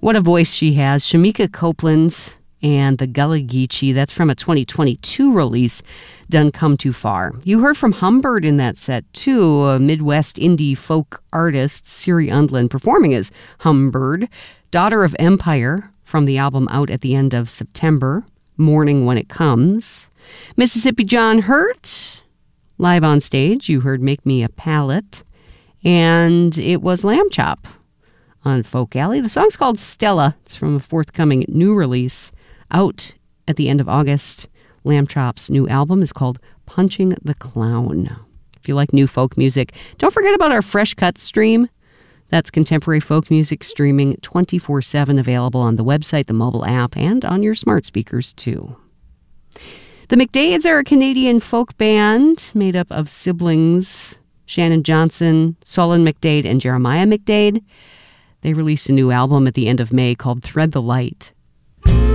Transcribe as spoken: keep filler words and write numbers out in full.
What a voice she has. Shamika Copeland and the Gullah Geechee. That's from a twenty twenty-two release, Done Come Too Far. You heard from Humbird in that set, too, a Midwest indie folk artist, Siri Undlin, performing as Humbird. Daughter of Empire, from the album out at the end of September, Morning When It Comes. Mississippi John Hurt, live on stage. You heard Make Me a Palette. And it was Lamb Chop on Folk Alley. The song's called Stella. It's from a forthcoming new release out at the end of August. Lamb Chop's new album is called Punching the Clown. If you like new folk music, don't forget about our Fresh Cut stream. That's contemporary folk music streaming twenty-four seven, available on the website, the mobile app, and on your smart speakers, too. The McDades are a Canadian folk band made up of siblings Shannon Johnson, Solon McDade, and Jeremiah McDade. They released a new album at the end of May called Thread the Light.